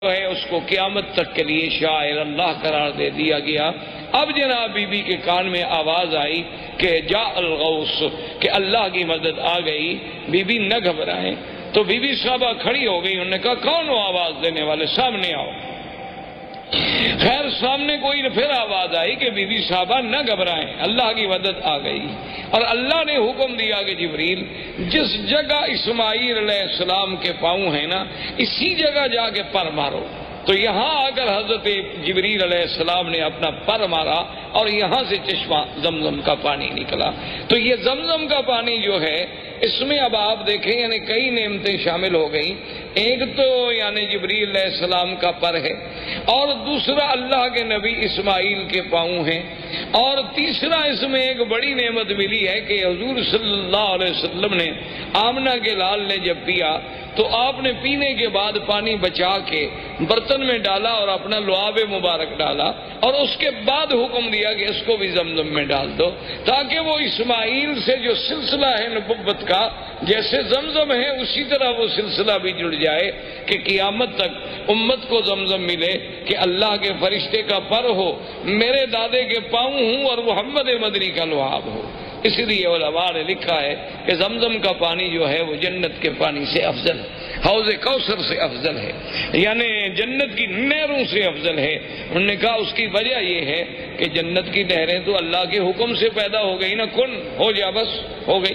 ہے اس کو قیامت تک کے لیے شاعر اللہ قرار دے دیا گیا۔ اب جناب بی بی کے کان میں آواز آئی کہ جاء الغوث، کہ اللہ کی مدد آ گئی۔ بی بی نہ گھبرائیں، تو بی بی صاحبہ کھڑی ہو گئی، انہوں نے کہا کون ہو آواز دینے والے، سامنے آؤ۔ خیر سامنے کوئی پھر آواز آئی کہ بی بی صاحبہ نہ گھبرائیں، اللہ کی مدد آ گئی، اور اللہ نے حکم دیا کہ جبریل جس جگہ اسماعیل علیہ السلام کے پاؤں ہیں نا، اسی جگہ جا کے پر مارو۔ تو یہاں آ کر حضرت جبریل علیہ السلام نے اپنا پر مارا اور یہاں سے چشمہ زمزم کا پانی نکلا۔ تو یہ زمزم کا پانی جو ہے، اس میں اب آپ دیکھیں یعنی کئی نعمتیں شامل ہو گئیں۔ ایک تو یعنی جبریل علیہ السلام کا پر ہے، اور دوسرا اللہ کے نبی اسماعیل کے پاؤں ہیں، اور تیسرا اس میں ایک بڑی نعمت ملی ہے کہ حضور صلی اللہ علیہ وسلم نے آمنہ کے لال نے جب پیا تو آپ نے پینے کے بعد پانی بچا کے برتن میں ڈالا اور اپنا لعاب مبارک ڈالا، اور اس کے بعد حکم دیا کہ اس کو بھی زمزم میں ڈال دو، تاکہ وہ اسماعیل سے جو سلسلہ ہے نبوت کا، جیسے زمزم ہے اسی طرح وہ سلسلہ بھی جڑ جائے کہ قیامت تک امت کو زمزم ملے کہ اللہ کے فرشتے کا پر ہو، میرے دادے کے پاؤں ہوں اور محمد مدنی کا لعاب ہو۔ اس لیے علماء نے لکھا ہے کہ زمزم کا پانی جو ہے وہ جنت کے پانی سے افضل ہے، حوض کوثر سے افضل ہے، یعنی جنت کی نہروں سے افضل ہے۔ انہوں نے کہا اس کی وجہ یہ ہے کہ جنت کی نہریں تو اللہ کے حکم سے پیدا ہو گئی نا، کن ہو جا بس ہو گئی،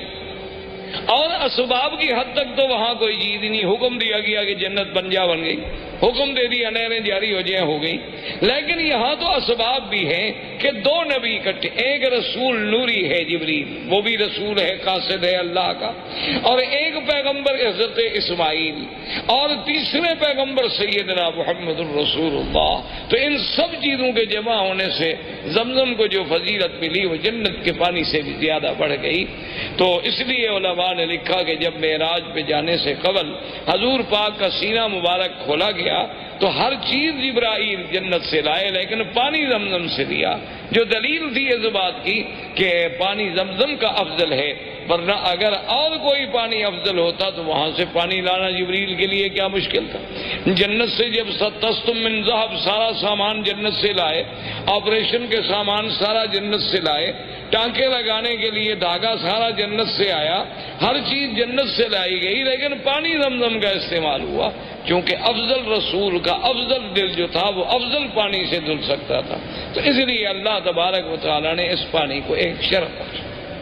اور اسباب کی حد تک تو وہاں کوئی چیز نہیں، حکم دیا گیا کہ جنت بن جا، بن گئی، حکم دے دیا نہریں جاری ہو جائیں، ہو گئی۔ لیکن یہاں تو اسباب بھی ہیں کہ دو نبی اکٹھے، ایک رسول نوری ہے جبریل، وہ بھی رسول ہے، قاصد ہے اللہ کا، اور ایک پیغمبر حضرت اسماعیل، اور تیسرے پیغمبر سیدنا محمد الرسول اللہ۔ تو ان سب چیزوں کے جمع ہونے سے زمزم کو جو فضیلت ملی وہ جنت کے پانی سے بھی زیادہ بڑھ گئی۔ تو اس لیے علماء نے لکھا کہ جب معراج پہ جانے سے قبل حضور پاک کا سینہ مبارک کھولا گیا تو ہر چیز جبرائیل جنت سے لائے، لیکن پانی زمزم سے لیا، جو دلیل تھی اس بات کی کہ پانی زمزم کا افضل ہے، ورنہ اگر اور کوئی پانی افضل ہوتا تو وہاں سے پانی لانا جبریل کے لیے کیا مشکل تھا۔ جنت سے جب تستم من ذہب، سارا سامان جنت سے لائے، آپریشن کے سامان سارا جنت سے لائے، ٹانکے لگانے کے لیے دھاگا سارا جنت سے آیا، ہر چیز جنت سے لائی گئی، لیکن پانی زمزم کا استعمال ہوا کیونکہ افضل رسول کا افضل دل جو تھا وہ افضل پانی سے دھل سکتا تھا۔ تو اس لیے اللہ تبارک و تعالیٰ نے اس پانی کو ایک شرف بخشا۔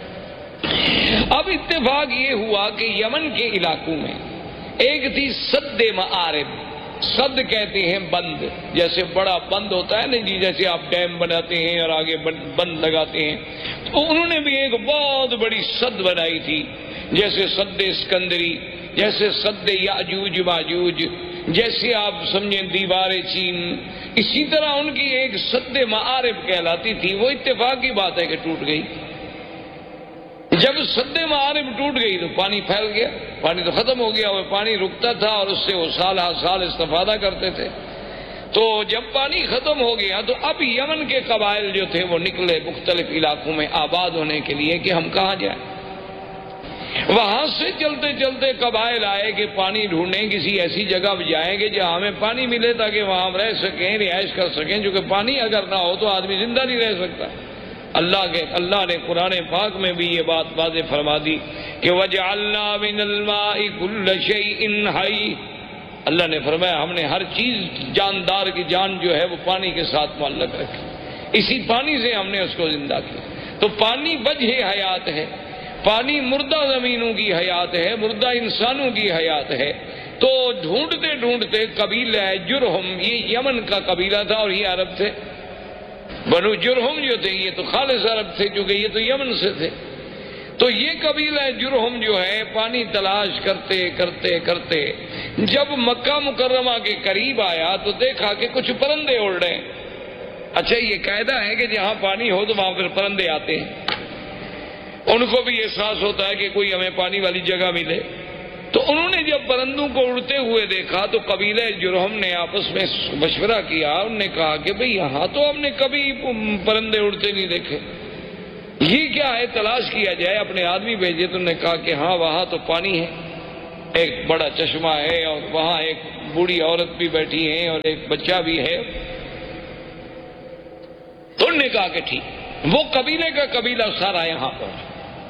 اب اتفاق یہ ہوا کہ یمن کے علاقوں میں ایک تھی سد معارب، سد کہتے ہیں بند، جیسے بڑا بند ہوتا ہے نا جی، جیسے آپ ڈیم بناتے ہیں اور آگے بند لگاتے ہیں، تو انہوں نے بھی ایک بہت بڑی سد بنائی تھی، جیسے سد اسکندری، جیسے سد یاجوج ماجوج، جیسے آپ سمجھیں دیوار چین، اسی طرح ان کی ایک سد معارب کہلاتی تھی۔ وہ اتفاق کی بات ہے کہ ٹوٹ گئی۔ جب سد معارب ٹوٹ گئی تو پانی پھیل گیا، پانی تو ختم ہو گیا، وہ پانی رکتا تھا اور اس سے وہ سال ہر سال استفادہ کرتے تھے۔ تو جب پانی ختم ہو گیا تو اب یمن کے قبائل جو تھے وہ نکلے مختلف علاقوں میں آباد ہونے کے لیے کہ ہم کہاں جائیں۔ وہاں سے چلتے چلتے قبائل آئے کہ پانی ڈھونڈیں، کسی ایسی جگہ جائیں گے جہاں ہمیں پانی ملے تاکہ وہاں ہم رہ سکیں، رہائش کر سکیں، کیونکہ پانی اگر نہ ہو تو آدمی زندہ نہیں رہ سکتا۔ اللہ نے قرآن پاک میں بھی یہ بات واضح فرما دی کہ وَجَعَلْنَا مِنَ الْمَاءِ كُلَّ شَيْءٍ حَيٍّ، اللہ نے فرمایا ہم نے ہر چیز جاندار کی جان جو ہے وہ پانی کے ساتھ معلق رکھی، اسی پانی سے ہم نے اس کو زندہ کیا۔ تو پانی وجہ حیات ہے، پانی مردہ زمینوں کی حیات ہے، مردہ انسانوں کی حیات ہے۔ تو ڈھونڈتے ڈھونڈتے قبیلہ جرہم، یہ یمن کا قبیلہ تھا اور یہ عرب تھے، بنو جرہم جو تھے یہ تو خالص عرب تھے کیونکہ یہ تو یمن سے تھے۔ تو یہ قبیلہ جرہم جو ہے پانی تلاش کرتے کرتے کرتے جب مکہ مکرمہ کے قریب آیا تو دیکھا کہ کچھ پرندے اڑ رہے ہیں۔ اچھا یہ قاعدہ ہے کہ جہاں پانی ہو تو وہاں پھر پرندے آتے ہیں، ان کو بھی احساس ہوتا ہے کہ کوئی ہمیں پانی والی جگہ ملے۔ تو انہوں نے جب پرندوں کو اڑتے ہوئے دیکھا تو قبیلہ جرہم نے آپس میں مشورہ کیا، انہوں نے کہا کہ بھئی یہاں تو ہم نے کبھی پرندے اڑتے نہیں دیکھے، یہ کیا ہے، تلاش کیا جائے، اپنے آدمی بھیجے۔ تو انہوں نے کہا کہ ہاں وہاں تو پانی ہے، ایک بڑا چشمہ ہے اور وہاں ایک بوڑھی عورت بھی بیٹھی ہے اور ایک بچہ بھی ہے. تو انہوں نے کہا کہ ٹھیک. وہ قبیلے کا قبیلہ سارا یہاں پہنچا.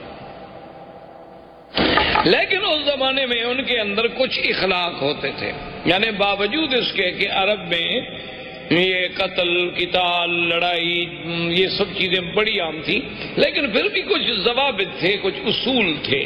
لیکن اس زمانے میں ان کے اندر کچھ اخلاق ہوتے تھے، یعنی باوجود اس کے کہ عرب میں یہ قتل قتال لڑائی یہ سب چیزیں بڑی عام تھی، لیکن پھر بھی کچھ ضوابط تھے، کچھ اصول تھے.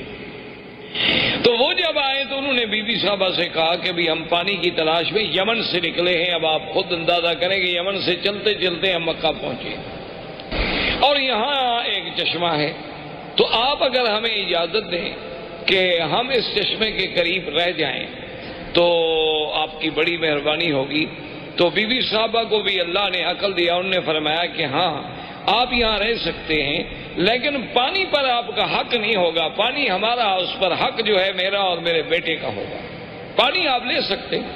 تو وہ جب آئے تو انہوں نے بی بی صاحبہ سے کہا کہ بھی ہم پانی کی تلاش میں یمن سے نکلے ہیں. اب آپ خود اندازہ کریں کہ یمن سے چلتے چلتے ہم مکہ پہنچے اور یہاں ایک چشمہ ہے، تو آپ اگر ہمیں اجازت دیں کہ ہم اس چشمے کے قریب رہ جائیں تو آپ کی بڑی مہربانی ہوگی. تو بی بی صاحبہ کو بھی اللہ نے عقل دیا. انہوں نے فرمایا کہ ہاں آپ یہاں رہ سکتے ہیں، لیکن پانی پر آپ کا حق نہیں ہوگا. پانی ہمارا، اس پر حق جو ہے میرا اور میرے بیٹے کا ہوگا. پانی آپ لے سکتے ہیں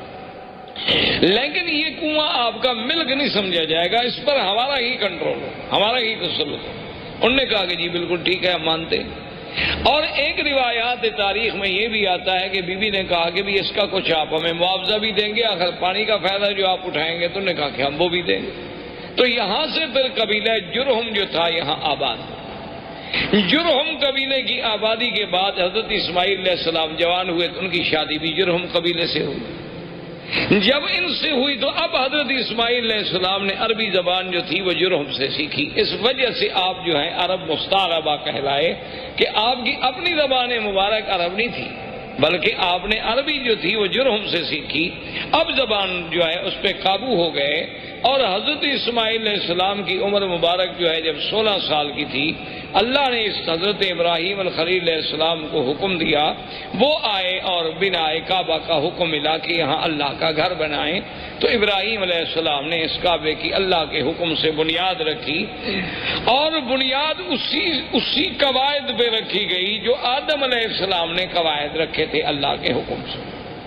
لیکن یہ کنواں آپ کا ملک نہیں سمجھا جائے گا، اس پر ہمارا ہی کنٹرول ہو، ہمارا ہی تسلط ہو. انہوں نے کہا کہ جی بالکل ٹھیک ہے، ہم مانتے ہیں. اور ایک روایات تاریخ میں یہ بھی آتا ہے کہ بی بی نے کہا کہ بھی اس کا کچھ آپ ہمیں معاوضہ بھی دیں گے، اگر پانی کا فائدہ جو آپ اٹھائیں گے. تو انہوں نے کہا کہ ہم وہ بھی دیں گے. تو یہاں سے پھر قبیلہ جرہم جو تھا یہاں آباد. جرہم قبیلے کی آبادی کے بعد حضرت اسماعیل علیہ السلام جوان ہوئے تو ان کی شادی بھی جرہم قبیلے سے ہوئی. جب ان سے ہوئی تو اب حضرت اسماعیل علیہ السلام نے عربی زبان جو تھی وہ جرہم سے سیکھی. اس وجہ سے آپ جو ہیں عرب مستعربہ کہلائے کہ آپ کی اپنی زبان مبارک عرب نہیں تھی، بلکہ آپ نے عربی جو تھی وہ جرہم سے سیکھی. اب زبان جو ہے اس پہ قابو ہو گئے. اور حضرت اسماعیل علیہ السلام کی عمر مبارک جو ہے جب 16 سال کی تھی، اللہ نے اس حضرت ابراہیم الخلیل علیہ السلام کو حکم دیا، وہ آئے اور بنائے کعبہ کا حکم ملا کہ یہاں اللہ کا گھر بنائیں. تو ابراہیم علیہ السلام نے اس کعبے کی اللہ کے حکم سے بنیاد رکھی، اور بنیاد اسی قواعد پہ رکھی گئی جو آدم علیہ السلام نے قواعد رکھے تھے اللہ کے حکم سے.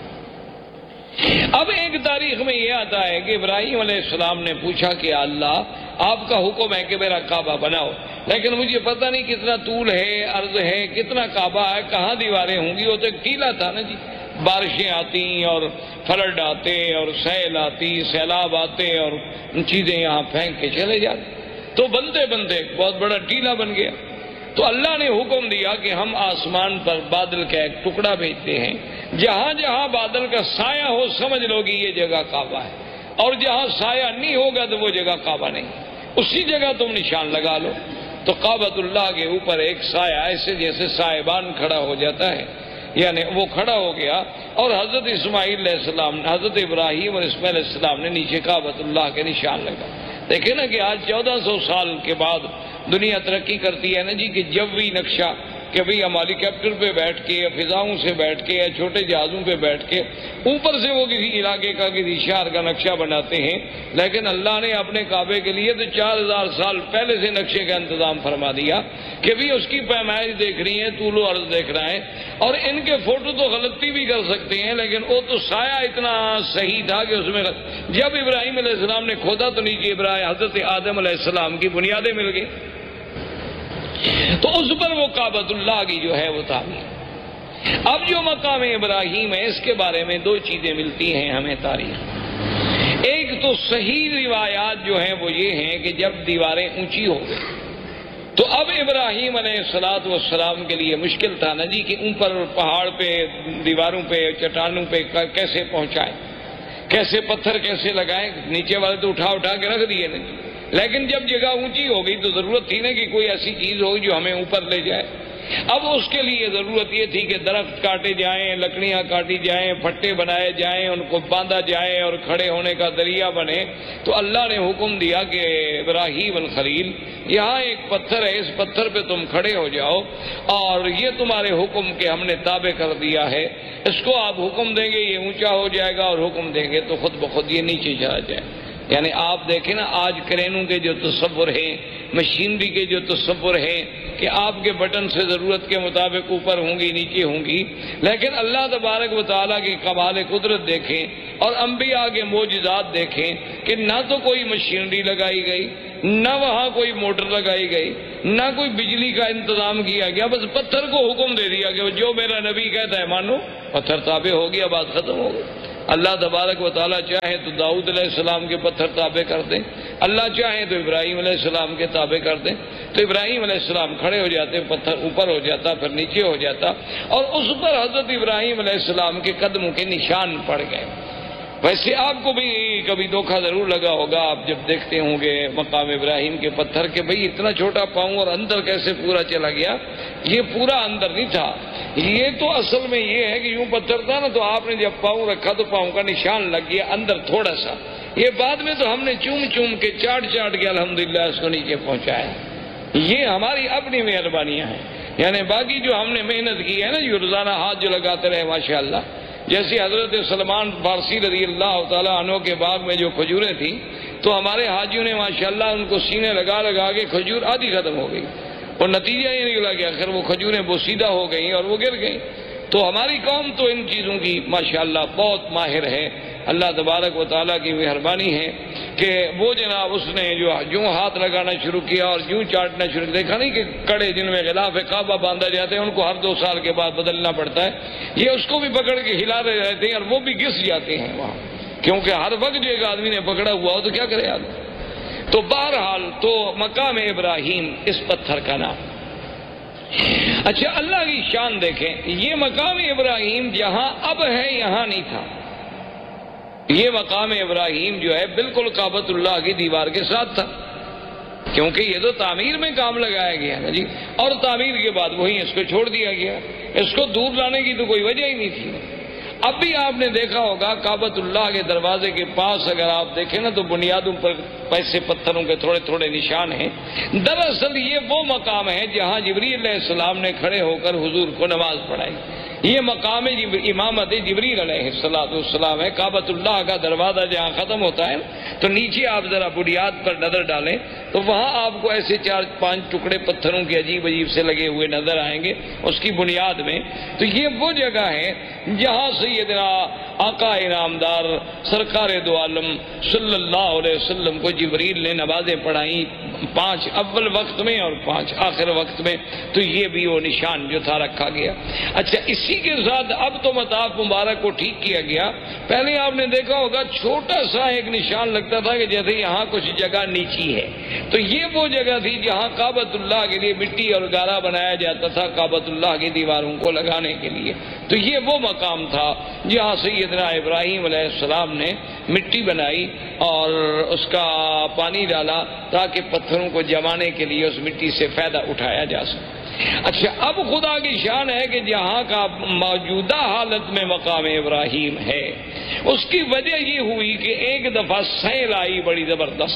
اب ایک تاریخ میں یہ آتا ہے کہ ابراہیم علیہ السلام نے پوچھا کہ اللہ آپ کا حکم ہے کہ میرا کعبہ بناؤ، لیکن مجھے پتہ نہیں کتنا طول ہے، عرض ہے، کتنا کعبہ ہے، کہاں دیواریں ہوں گی. وہ تو ایک ٹیلا تھا نا جی، بارشیں آتی اور فلڈ آتے اور سیل آتی، سیلاب آتے اور چیزیں یہاں پھینک کے چلے جاتے. تو بنتے بنتے ایک بہت بڑا ٹیلا بن گیا. تو اللہ نے حکم دیا کہ ہم آسمان پر بادل کا ایک ٹکڑا بھیجتے ہیں، جہاں جہاں بادل کا سایہ ہو سمجھ لو گی یہ جگہ کعبہ ہے، اور جہاں سایہ نہیں ہوگا تو وہ جگہ کعبہ نہیں، اسی جگہ تم نشان لگا لو. تو کعبۃ اللہ کے اوپر ایک سایہ ایسے جیسے سائبان کھڑا ہو جاتا ہے، یعنی وہ کھڑا ہو گیا. اور حضرت اسماعیل علیہ السلام، حضرت ابراہیم اور اسماعیل علیہ السلام نے نیچے کعبۃ اللہ کے نشان لگا. دیکھیں نا کہ آج 1400 سال کے بعد دنیا ترقی کرتی ہے نا جی، کہ جوی نقشہ، کہ بھئی ہم ہیلی کاپٹر پہ بیٹھ کے یا فضاؤں سے بیٹھ کے یا چھوٹے جہازوں پہ بیٹھ کے اوپر سے وہ کسی علاقے کا کسی شہر کا نقشہ بناتے ہیں. لیکن اللہ نے اپنے کعبے کے لیے تو 4000 سال پہلے سے نقشے کا انتظام فرما دیا کہ بھی اس کی پیمائش دیکھ رہی ہیں، طول و عرض دیکھ رہا ہے. اور ان کے فوٹو تو غلطی بھی کر سکتے ہیں، لیکن وہ تو سایہ اتنا صحیح تھا کہ اس میں جب ابراہیم علیہ السلام نے کھودا تو نیچے حضرت آدم علیہ السلام کی بنیادیں مل گئی. تو اس پر وہ کعبۃ اللہ کی جو ہے وہ تعمیر. اب جو مقام ابراہیم ہے اس کے بارے میں دو چیزیں ملتی ہیں ہمیں تاریخ. ایک تو صحیح روایات جو ہیں وہ یہ ہیں کہ جب دیواریں اونچی ہو گئی تو اب ابراہیم علیہ السلام کے لیے مشکل تھا نا جی کہ اوپر پہاڑ پہ دیواروں پہ چٹانوں پہ کیسے پہنچائے، کیسے پتھر کیسے لگائیں. نیچے والے تو اٹھا کے رکھ دیے نا جی، لیکن جب جگہ اونچی ہو گئی تو ضرورت تھی نا کہ کوئی ایسی چیز ہو جو ہمیں اوپر لے جائے. اب اس کے لیے ضرورت یہ تھی کہ درخت کاٹے جائیں، لکڑیاں کاٹی جائیں، پھٹے بنائے جائیں، ان کو باندھا جائے اور کھڑے ہونے کا ذریعہ بنے. تو اللہ نے حکم دیا کہ ابراہیم الخلیل یہاں ایک پتھر ہے، اس پتھر پہ تم کھڑے ہو جاؤ، اور یہ تمہارے حکم کے ہم نے تابع کر دیا ہے. اس کو آپ حکم دیں گے یہ اونچا ہو جائے گا، اور حکم دیں گے تو خود بخود یہ نیچے چلا جائے. یعنی آپ دیکھیں نا آج کرینوں کے جو تصور ہیں، مشینری کے جو تصور ہیں کہ آپ کے بٹن سے ضرورت کے مطابق اوپر ہوں گی نیچے ہوں گی، لیکن اللہ تبارک و تعالیٰ کی کمال قدرت دیکھیں اور انبیاء کے معجزات دیکھیں کہ نہ تو کوئی مشینری لگائی گئی، نہ وہاں کوئی موٹر لگائی گئی، نہ کوئی بجلی کا انتظام کیا گیا، بس پتھر کو حکم دے دیا کہ جو میرا نبی کہتا ہے مانو، پتھر تابع ہو گیا، بات ختم ہو گئی۔ اللہ تبارک و تعالیٰ چاہے تو داؤد علیہ السلام کے پتھر تابع کر دیں، اللہ چاہے تو ابراہیم علیہ السلام کے تابع کر دیں، تو ابراہیم علیہ السلام کھڑے ہو جاتے، پتھر اوپر ہو جاتا، پھر نیچے ہو جاتا، اور اس پر حضرت ابراہیم علیہ السلام کے قدموں کے نشان پڑ گئے۔ ویسے آپ کو بھی کبھی دھوکہ ضرور لگا ہوگا، آپ جب دیکھتے ہوں گے مقام ابراہیم کے پتھر کہ بھئی اتنا چھوٹا پاؤں اور اندر کیسے پورا چلا گیا۔ یہ پورا اندر نہیں تھا، یہ تو اصل میں یہ ہے کہ یوں پتھر تھا نا، تو آپ نے جب پاؤں رکھا تو پاؤں کا نشان لگ گیا اندر تھوڑا سا، یہ بعد میں تو ہم نے چوم چوم کے چاٹ کے الحمدللہ اس کو نیچے پہنچایا۔ یہ ہماری اپنی مہربانیاں ہیں، یعنی باقی جو ہم نے محنت کی ہے نا، یہ روزانہ ہاتھ جو لگاتے رہے ماشاءاللہ، جیسے حضرت سلمان فارسی رضی اللہ تعالیٰ عنہ کے باغ میں جو کھجوریں تھیں تو ہمارے حاجیوں نے ماشاءاللہ ان کو سینے لگا کے کھجور آدھی ختم ہو گئی، اور نتیجہ یہ نکلا کہ آخر وہ کھجوریں بوسیدہ ہو گئیں اور وہ گر گئیں۔ تو ہماری قوم تو ان چیزوں کی ماشاءاللہ بہت ماہر ہے، اللہ تبارک و تعالیٰ کی مہربانی ہے کہ وہ جناب اس نے جو ہاتھ لگانا شروع کیا اور یوں چاٹنا شروع کیا، دیکھا نہیں کہ کڑے جن میں غلاف کعبہ باندھا جاتے ہیں ان کو ہر 2 سال کے بعد بدلنا پڑتا ہے، یہ اس کو بھی پکڑ کے ہلا رہے رہتے ہیں اور وہ بھی گس جاتے ہیں وہاں، کیونکہ ہر وقت جو ایک آدمی نے پکڑا ہوا ہو تو کیا کرے آدمی۔ تو بہرحال تو مقام ابراہیم اس پتھر کا نام۔ اچھا اللہ کی شان دیکھیں، یہ مقام ابراہیم جہاں اب ہے یہاں نہیں تھا، یہ مقام ابراہیم جو ہے بالکل کعبۃ اللہ کی دیوار کے ساتھ تھا، کیونکہ یہ تو تعمیر میں کام لگایا گیا نا جی، اور تعمیر کے بعد وہیں اس کو چھوڑ دیا گیا، اس کو دور لانے کی تو کوئی وجہ ہی نہیں تھی۔ اب بھی آپ نے دیکھا ہوگا کعبۃ اللہ کے دروازے کے پاس اگر آپ دیکھیں نا تو بنیادوں پر ایسے پتھروں کے تھوڑے تھوڑے نشان ہیں، دراصل یہ وہ مقام ہے جہاں جبریل علیہ السلام نے کھڑے ہو کر حضور کو نماز پڑھائی، یہ مقام امامت جبریل علیہ السلام ہے۔ کعبۃ اللہ کا دروازہ جہاں ختم ہوتا ہے تو نیچے آپ ذرا بنیاد پر نظر ڈالیں تو وہاں آپ کو ایسے 4-5 ٹکڑے پتھروں کے عجیب عجیب سے لگے ہوئے نظر آئیں گے اس کی بنیاد میں۔ تو یہ وہ جگہ ہے جہاں سیدنا آقا انعامدار سرکار دو عالم صلی اللہ علیہ وسلم کو جبریل نے نمازیں پڑھائیں، 5 اول وقت میں اور 5 آخر وقت میں، تو یہ بھی وہ نشان جو تھا رکھا گیا۔ اچھا اسی کے ساتھ اب تو مطاف مبارک کو ٹھیک کیا گیا، پہلے آپ نے دیکھا ہوگا چھوٹا سا ایک نشان لگتا تھا کہ جیسے یہاں کچھ جگہ نیچی ہے، تو یہ وہ جگہ تھی جہاں کعبۃ اللہ کے لیے مٹی اور گارا بنایا جاتا تھا کعبۃ اللہ کی دیواروں کو لگانے کے لیے، تو یہ وہ مقام تھا جہاں سیدنا ابراہیم علیہ السلام نے مٹی بنائی اور اس کا پانی ڈالا تاکہ پتھروں کو جمانے کے لیے اس مٹی سے فائدہ اٹھایا جا سکے۔ اچھا اب خدا کی شان ہے کہ جہاں کا موجودہ حالت میں مقام ابراہیم ہے، اس کی وجہ یہ ہوئی کہ ایک دفعہ سیل آئی بڑی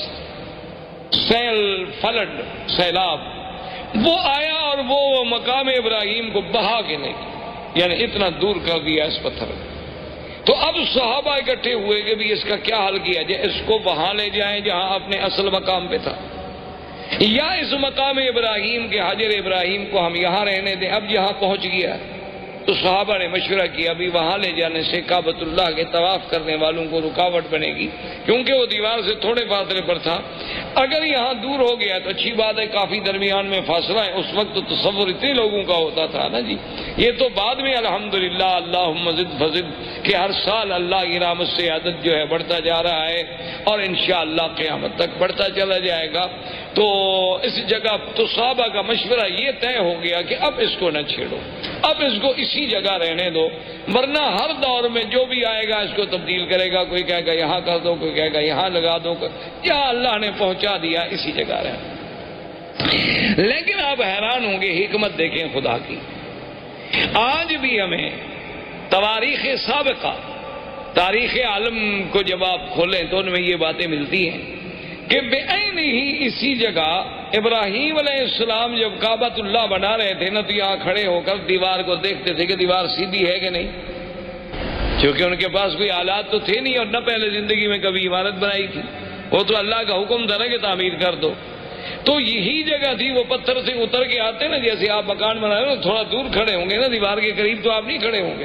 زبردست، سیل فلڈ سیلاب، وہ آیا اور وہ مقام ابراہیم کو بہا کے لے گیا، یعنی اتنا دور کر دیا اس پتھر کو۔ تو اب صحابہ اکٹھے ہوئے کہ بھی اس کا کیا حل کیا جائے، اس کو وہاں لے جائیں جہاں اپنے اصل مقام پہ تھا، یا اس مقام ابراہیم کے حجر ابراہیم کو ہم یہاں رہنے دیں، اب یہاں پہنچ گیا۔ تو صحابہ نے مشورہ کیا ابھی وہاں لے جانے سے کعبۃ اللہ کے طواف کرنے والوں کو رکاوٹ بنے گی، کیونکہ وہ دیوار سے تھوڑے فاصلے پر تھا، اگر یہاں دور ہو گیا تو اچھی بات ہے، کافی درمیان میں فاصلہ ہے، اس وقت تو تصور اتنے لوگوں کا ہوتا تھا نا جی، یہ تو بعد میں الحمدللہ اللہم زد فزد کہ ہر سال اللہ کی رحمت سے عدد جو ہے بڑھتا جا رہا ہے اور انشاءاللہ قیامت تک بڑھتا چلا جائے گا۔ تو اس جگہ تو صحابہ کا مشورہ یہ طے ہو گیا کہ اب اس کو نہ چھیڑو، اب اس کو اسی جگہ رہنے دو، ورنہ ہر دور میں جو بھی آئے گا اس کو تبدیل کرے گا، کوئی کہے گا یہاں کر دو، کوئی کہے گا یہاں لگا دو، یا اللہ نے پہنچا دیا اسی جگہ رہنا۔ لیکن آپ حیران ہوں گے، حکمت دیکھیں خدا کی، آج بھی ہمیں تواریخ سابقہ، تاریخ عالم کو جب آپ کھولیں تو ان میں یہ باتیں ملتی ہیں کہ بے عین ہی اسی جگہ ابراہیم علیہ السلام جب کعبۃ اللہ بنا رہے تھے نا تو یہاں کھڑے ہو کر دیوار کو دیکھتے تھے کہ دیوار سیدھی ہے کہ نہیں، کیونکہ ان کے پاس کوئی آلات تو تھے نہیں اور نہ پہلے زندگی میں کبھی عمارت بنائی تھی، وہ تو اللہ کا حکم تھا نا کہ تعمیر کر دو، تو یہی جگہ تھی، وہ پتھر سے اتر کے آتے نا، جیسے آپ مکان بنا رہے ہو تھوڑا دور کھڑے ہوں گے نا دیوار کے قریب، تو آپ نہیں کھڑے ہوں گے،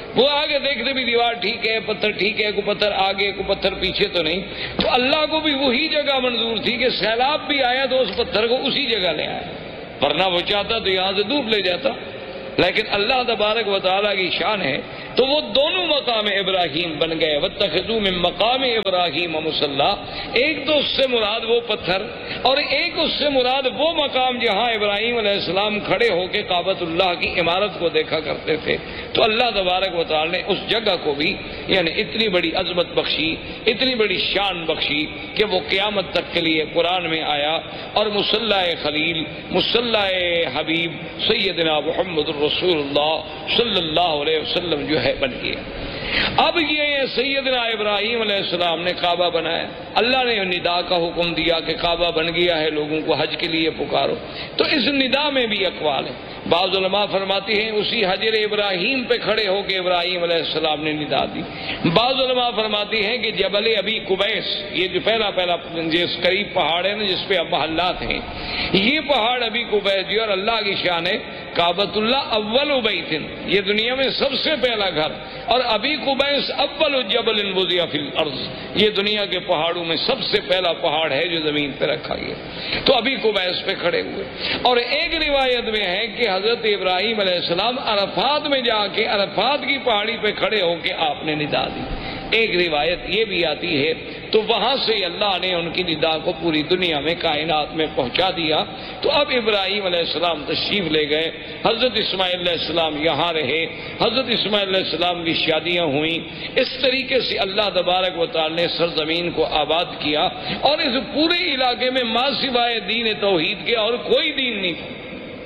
وہ آگے دیکھتے بھی دیوار ٹھیک ہے، پتھر ٹھیک ہے، کوئی پتھر آگے کوئی پتھر پیچھے تو نہیں. تو اللہ کو بھی وہی جگہ منظور تھی کہ سیلاب بھی آیا تو اس پتھر کو اسی جگہ لے آیا، ورنہ وہ چاہتا تو یہاں سے دور لے جاتا. لیکن اللہ تبارک و تعالیٰ کی شان ہے تو وہ دونوں مقام ابراہیم بن گئے. واتخذوا من مقام ابراہیم مصلی، ایک تو اس سے مراد وہ پتھر اور ایک اس سے مراد وہ مقام جہاں ابراہیم علیہ السلام کھڑے ہو کے کعبۃ اللہ کی عمارت کو دیکھا کرتے تھے. تو اللہ تبارک و تعالیٰ نے اس جگہ کو بھی یعنی اتنی بڑی عظمت بخشی، اتنی بڑی شان بخشی کہ وہ قیامت تک کے لیے قرآن میں آیا اور مصلی خلیل، مصلی حبیب سیدنا محمد رسول اللہ صلی اللہ علیہ وسلم جو ہے بن گیا. اب یہ سیدنا ابراہیم علیہ السلام نے کعبہ بنایا، اللہ نے ندا کا حکم دیا کہ کعبہ بن گیا ہے، لوگوں کو حج کے لیے پکارو. تو اس ندا میں بھی اقوال ہیں. بعض علماء فرماتے ہیں اسی حجر ابراہیم پہ کھڑے ہو کے ابراہیم علیہ السلام نے ندا دی. بعض علماء فرماتے ہیں کہ جبل ابی قبیس، یہ جو پہلا جس قریب پہاڑ ہے نا جس پہ اب محلات ہیں، یہ پہاڑ ابی قبیس جو اور اللہ کی شان ہے کعبۃ اللہ اول بیت، یہ دنیا میں سب سے پہلا گھر، اور ابی قبیس اول جبل وضع فی الارض، یہ دنیا کے پہاڑوں میں سب سے پہلا پہاڑ ہے جو زمین پہ رکھا گیا. تو ابی قبیس پہ کھڑے ہوئے. اور ایک روایت میں ہے کہ حضرت ابراہیم علیہ السلام عرفات میں جا کے عرفات کی پہاڑی پہ کھڑے ہو کے آپ نے ندا دی. ایک روایت یہ بھی آتی ہے. تو وہاں سے اللہ نے ان کی ندا کو پوری دنیا میں کائنات میں پہنچا دیا. تو اب ابراہیم علیہ السلام تشریف لے گئے، حضرت اسماعیل علیہ السلام یہاں رہے، حضرت اسماعیل علیہ السلام کی شادیاں ہوئیں. اس طریقے سے اللہ تبارک و تعالی نے سرزمین کو آباد کیا اور اس پورے علاقے میں ماں سوائے دین توحید کے اور کوئی دین نہیں تھا.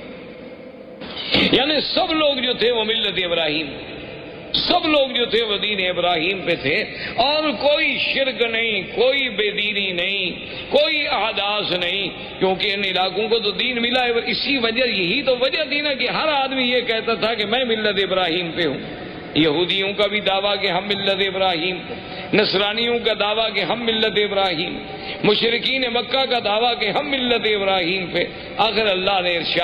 یعنی سب لوگ جو تھے وہ ملت ابراہیم، سب لوگ جو تھے وہ دین ابراہیم پہ تھے، اور کوئی شرک نہیں، کوئی بے دینی نہیں، کوئی احداث نہیں، کیونکہ ان علاقوں کو تو دین ملا ہے. اسی وجہ یہی تو وجہ تھی نا کہ ہر آدمی یہ کہتا تھا کہ میں ملت ابراہیم پہ ہوں. یہودیوں کا بھی دعویٰ کہ ہم ملت ابراہیم، نصرانیوں کا دعویٰ کہ ہم ملت ابراہیم، مشرکین مکہ کا دعویٰ کہ ہم ملت ابراہیم پہ. آخر اللہ نے ارشاد